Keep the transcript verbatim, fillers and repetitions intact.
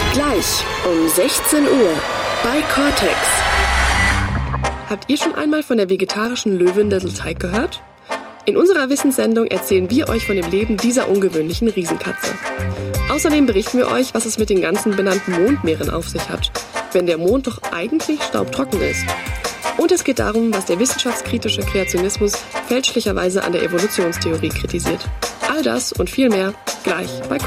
Gleich um sechzehn Uhr bei Cortex. Habt ihr schon einmal von der vegetarischen Löwin Little Tyke gehört? In unserer Wissenssendung erzählen wir euch von dem Leben dieser ungewöhnlichen Riesenkatze. Außerdem berichten wir euch, was es mit den ganzen benannten Mondmeeren auf sich hat, wenn der Mond doch eigentlich staubtrocken ist. Und es geht darum, was der wissenschaftskritische Kreationismus fälschlicherweise an der Evolutionstheorie kritisiert. All das und viel mehr gleich bei Cortex.